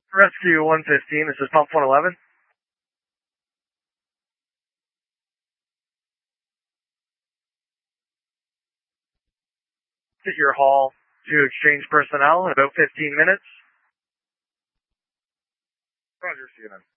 Rescue 115, this is Pump 111. Get your hall to exchange personnel in about 15 minutes. Roger, see you then.